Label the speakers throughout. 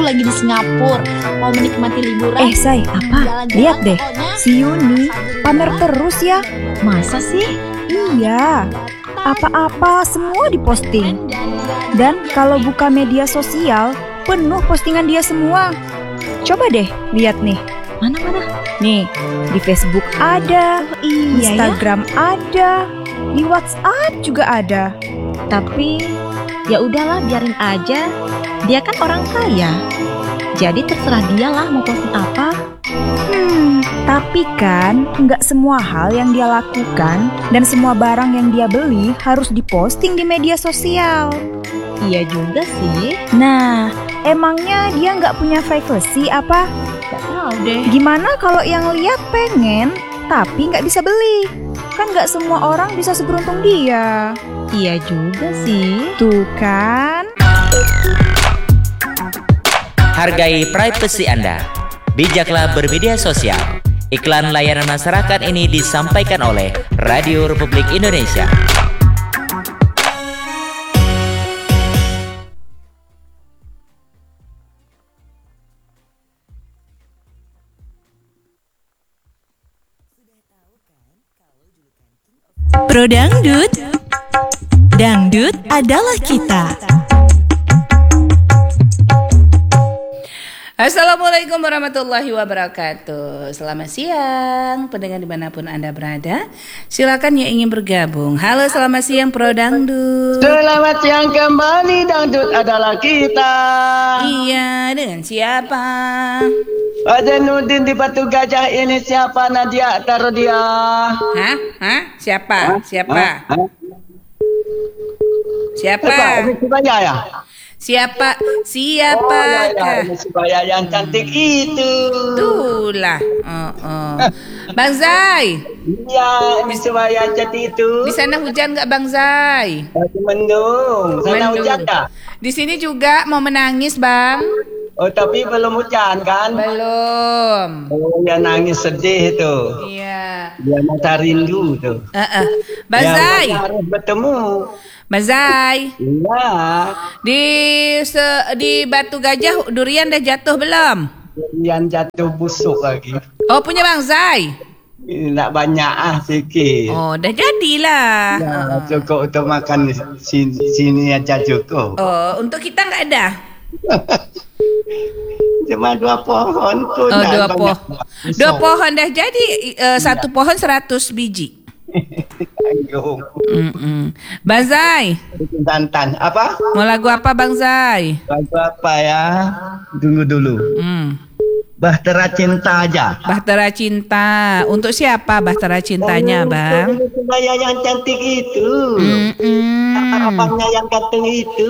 Speaker 1: lagi di Singapura, mau menikmati liburan.
Speaker 2: Say, apa?
Speaker 1: Jalan-jalan
Speaker 2: Lihat deh,
Speaker 1: pokoknya.
Speaker 2: si Yuni pamer terus ya.
Speaker 3: Masa sih?
Speaker 2: Iya, apa-apa semua diposting. Dan kalau buka media sosial, penuh postingan dia semua. Coba deh lihat nih.
Speaker 3: Mana?
Speaker 2: Nih, di Facebook ada,
Speaker 3: Iya
Speaker 2: Instagram ada, di WhatsApp juga ada.
Speaker 3: Tapi ya udahlah, biarin aja. Dia kan orang kaya. Jadi terserah dia lah mau posting apa.
Speaker 2: Tapi kan nggak semua hal yang dia lakukan dan semua barang yang dia beli harus diposting di media sosial.
Speaker 3: Iya juga sih.
Speaker 2: Nah, emangnya dia nggak punya privacy apa?
Speaker 3: Gak tahu deh.
Speaker 2: Gimana kalau yang lihat pengen tapi nggak bisa beli? Kan nggak semua orang bisa seberuntung dia.
Speaker 3: Iya juga sih.
Speaker 2: Tuh kan?
Speaker 4: Hargai privasi Anda. Bijaklah bermedia sosial. Iklan layanan masyarakat ini disampaikan oleh Radio Republik Indonesia.
Speaker 5: Pro Dangdut, dangdut adalah kita.
Speaker 6: Assalamualaikum warahmatullahi wabarakatuh. Selamat siang pendengar dimanapun Anda berada. Silakan yang ingin bergabung. Halo, selamat siang Pro Dangdut.
Speaker 7: Selamat siang kembali, dangdut adalah kita.
Speaker 6: Iya, dengan siapa?
Speaker 7: Zainuddin di Batu Gajah ini siapa? Nadia taruh dia.
Speaker 6: Hah? Siapa? Siapa?
Speaker 7: Ini Subaya ya?
Speaker 6: Siapa?
Speaker 7: Oh ya, ini Subaya yang cantik itu.
Speaker 6: Itulah. Bang Zai.
Speaker 7: Iya, ini Subaya yang cantik itu.
Speaker 6: Di sana hujan nggak Bang Zai?
Speaker 7: Mendung. Sana hujan tak?
Speaker 6: Di sini juga mau menangis Bang.
Speaker 7: Oh, tapi belum hujan kan?
Speaker 6: Belum.
Speaker 7: Oh, ya nangis sedih tuh.
Speaker 6: Iya.
Speaker 7: Dia masa rindu tuh.
Speaker 6: Bang
Speaker 7: Ya,
Speaker 6: Zai.
Speaker 7: harus bertemu.
Speaker 6: Bang Zai.
Speaker 7: Iya.
Speaker 6: Di Batu Gajah durian dah jatuh belum?
Speaker 7: Yang jatuh busuk lagi.
Speaker 6: Oh, punya Bang Zai.
Speaker 7: Nak banyak sikit.
Speaker 6: Oh, dah jadilah.
Speaker 7: Ya, cukup untuk makan sini aja cukup.
Speaker 6: Oh, untuk kita nggak ada.
Speaker 7: Cuma 2 pohon pun.
Speaker 6: Oh, 2 pohon. 2 pohon dah jadi, 1 pohon 100 biji.
Speaker 7: Ayo.
Speaker 6: Bang Zai.
Speaker 7: Tantan. Apa?
Speaker 6: Mau lagu apa Bang Zai?
Speaker 7: Lagu apa ya? Tunggu dulu. Bahtera Cinta aja.
Speaker 6: Bahtera Cinta. Untuk siapa Bahtera Cintanya, Bang?
Speaker 7: Saya yang cantik itu. Abangnya yang ganteng itu.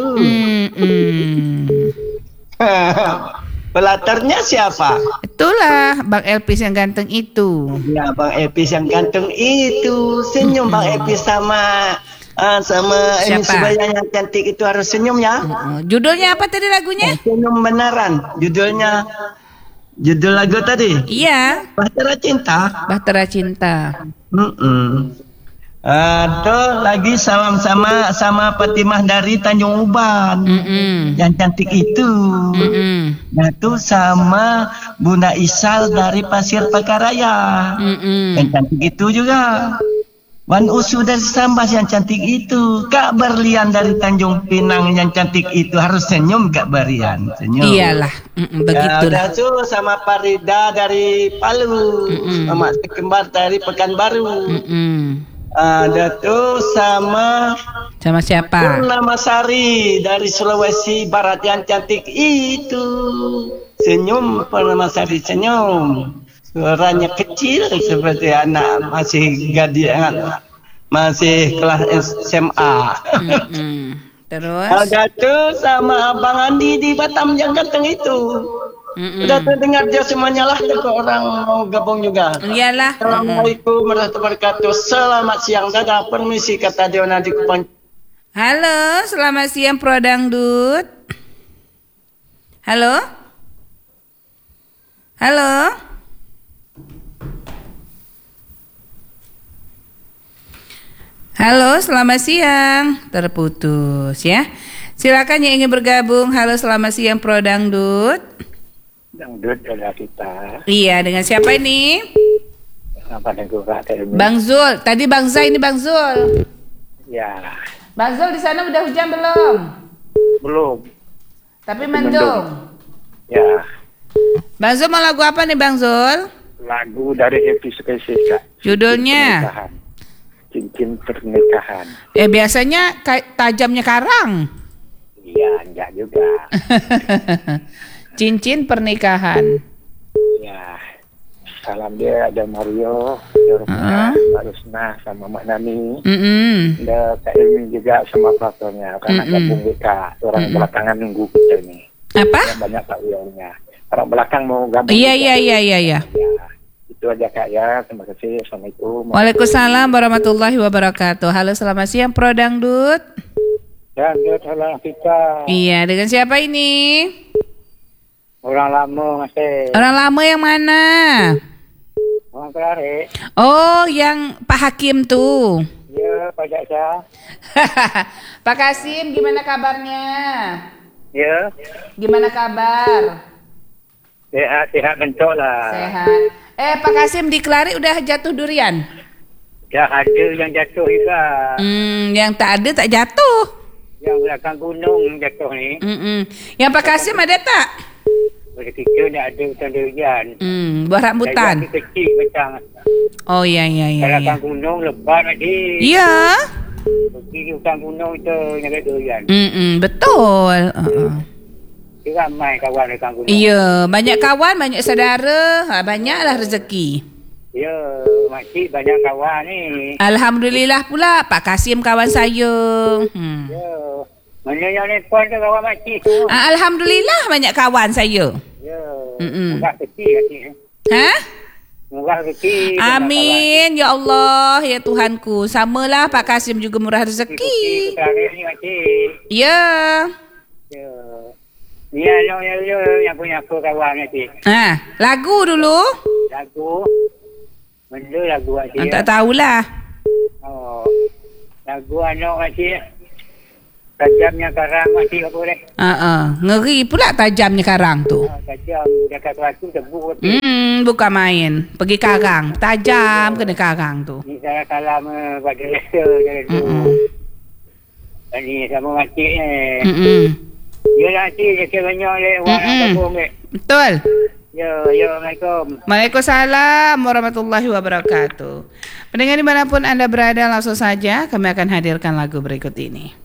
Speaker 7: Pelatarnya siapa?
Speaker 6: Itulah Bang Elpis yang ganteng itu.
Speaker 7: Ya, Bang Elpis yang ganteng itu. Senyum Bang Elpis sama ini Subaya yang cantik itu harus senyum ya.
Speaker 6: Judulnya apa tadi lagunya?
Speaker 7: Senyum beneran. Judul lagu tadi?
Speaker 6: Iya.
Speaker 7: Bahtera Cinta.
Speaker 6: Bahtera Cinta.
Speaker 7: Aduh, lagi salam sama Fatimah dari Tanjung Uban. Yang cantik itu. Nah, itu sama Bunda Isal dari Pasir Pakaraya. Yang cantik itu juga. Wan Usu dari Sambas yang cantik itu. Kak Berlian dari Tanjung Pinang yang cantik itu. Harus senyum Kak Berlian. Senyum.
Speaker 6: Iyalah. Begitulah.
Speaker 7: Ya, tuh sama Farida dari Palu. Sama Kembar dari Pekanbaru. Ada tuh sama
Speaker 6: siapa?
Speaker 7: Purnama Sari dari Sulawesi Barat yang cantik itu. Senyum Purnama Sari, senyum. Suaranya kecil seperti anak masih gadis, masih kelas SMA.
Speaker 6: Terus?
Speaker 7: Ada tuh sama Abang Andi di Batam yang ganteng itu. Udah terdengar dia semuanya lah, ke orang mau gabung juga.
Speaker 6: Iyalah.
Speaker 7: Assalamualaikum warahmatullahi wabarakatuh. Selamat siang, dadah, permisi kata Diona di Kupang.
Speaker 6: Halo, selamat siang Pro Dangdut. Halo? Halo? Halo, selamat siang. Terputus ya. Silakan yang ingin bergabung. Halo, selamat siang Pro Dangdut.
Speaker 8: Dangdut adalah kita.
Speaker 6: Iya, dengan siapa ini?
Speaker 8: Apa negara ini?
Speaker 6: Bang Zul. Tadi Bang Zai, ini Bang Zul.
Speaker 8: Ya,
Speaker 6: Bang Zul, di sana udah hujan belum?
Speaker 8: belum.
Speaker 6: Tapi mendung.
Speaker 8: Ya,
Speaker 6: Bang Zul mau lagu apa nih Bang Zul?
Speaker 8: lagu dari Happy Spesies, Kak.
Speaker 6: Judulnya?
Speaker 8: Pernikahan. Cincin pernikahan.
Speaker 6: Biasanya tajamnya karang.
Speaker 8: Iya, enggak juga.
Speaker 6: Cincin pernikahan.
Speaker 8: Ya, salam dia ada Mario, Yorma, Mbak Rusna, sama Mak Nani. Ada Kak Ilmi juga sama pelatornya. Karena gabung kita, orang belakangan nunggu kita ini.
Speaker 6: Apa?
Speaker 8: Ya, banyak Pak Wiyongnya. Orang belakang mau gabung.
Speaker 6: Iya.
Speaker 8: Ya, itu aja Kak ya. Terima kasih. Assalamualaikum.
Speaker 6: Waalaikumsalam warahmatullahi wabarakatuh. Halo, selamat siang Pro Dangdut.
Speaker 8: Dangdut adalah kita.
Speaker 6: Iya, dengan siapa ini?
Speaker 8: Orang lama masih.
Speaker 6: Orang lama yang mana?
Speaker 8: Orang Kelari.
Speaker 6: Oh, yang Pak Hakim tuh.
Speaker 8: Ya, Pak Jaksa.
Speaker 6: Pak Kasim, gimana kabarnya?
Speaker 8: Ya.
Speaker 6: Gimana kabar?
Speaker 8: Sehat bentuk lah.
Speaker 6: Sehat. Pak Kasim, di Kelari udah jatuh durian?
Speaker 8: Dah ada yang jatuh juga.
Speaker 6: Yang tak ada tak jatuh.
Speaker 8: Yang belakang gunung jatuh ni.
Speaker 6: Yang Pak Kasim ada tak?
Speaker 8: Pada kita ni ada hutan durian.
Speaker 6: Buah rambutan.
Speaker 8: Saya kecil macam.
Speaker 6: Oh iya.
Speaker 8: Belakang gunung lebat lagi.
Speaker 6: Iya.
Speaker 8: Pergi di hutan gunung tu nyari durian.
Speaker 6: Betul.
Speaker 8: Dia ramai kawan belakang gunung.
Speaker 6: Iya, banyak kawan, banyak saudara, banyaklah rezeki.
Speaker 8: Ya, makcik banyak kawan ni.
Speaker 6: Alhamdulillah pula Pak Kasim kawan saya.
Speaker 8: Ya. Mana yang telefon tu kawan makcik tu?
Speaker 6: Alhamdulillah banyak kawan saya.
Speaker 8: Ya. Murah kecil makcik.
Speaker 6: Ha?
Speaker 8: Murah kecil.
Speaker 6: Amin ya Allah ya Tuhanku. Samalah Pak Kasim juga murah rezeki.
Speaker 8: Ni makcik.
Speaker 6: Ya.
Speaker 8: Ya. Ni yang punya aku kawan makcik.
Speaker 6: Lagu dulu.
Speaker 8: Lagu. Benda lagu makcik.
Speaker 6: Tak tahulah.
Speaker 8: Oh. Lagu anak makcik. Tajamnya karang makcik apa boleh?
Speaker 6: Ngeri pula tajamnya karang tu.
Speaker 8: Tajam dekat batu tebuk.
Speaker 6: Bukan main. Pergi karang. Tajam kena karang tu.
Speaker 8: Ni saya salam pada Lester jalan tu. Ni sama makcik ni. Ya makcik dia banyak lek orang kampung ni.
Speaker 6: Betul.
Speaker 8: Ya, Assalamualaikum.
Speaker 6: Waalaikumsalam warahmatullahi wabarakatuh. Pendengar dimanapun Anda berada, langsung saja kami akan hadirkan lagu berikut ini.